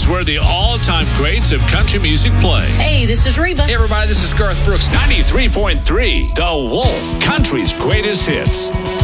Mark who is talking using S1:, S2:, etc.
S1: is where the all-time greats of country music play.
S2: Hey, this is Reba.
S3: Hey, everybody, this is Garth Brooks.
S1: 93.3, The Wolf, country's greatest hits.